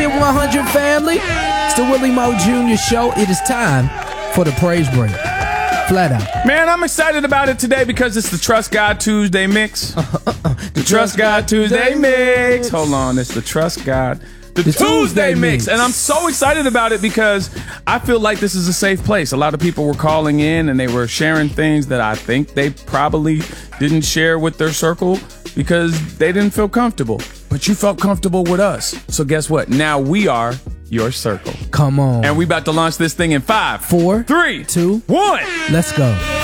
it 100 family. It's the Willie Mo Jr. Show. It is time for the praise break. Flat out. Man, I'm excited about it today because it's the Trust God Tuesday mix. The Trust God Tuesday mix. Hold on, it's the Trust God the Tuesday mix. And I'm so excited about it because I feel like this is a safe place. A lot of people were calling in and they were sharing things that I think they probably didn't share with their circle because they didn't feel comfortable. But you felt comfortable with us. So guess what? Now we are your circle. Come on. And we about to launch this thing in 5, 4, 3, 2, 1. Let's go.